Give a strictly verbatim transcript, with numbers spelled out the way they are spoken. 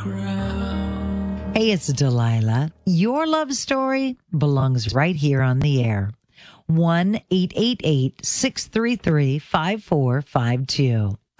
ground. Hey, it's Delilah. Your love story belongs right here on the air. one eight eight eight, six three three, five four five two.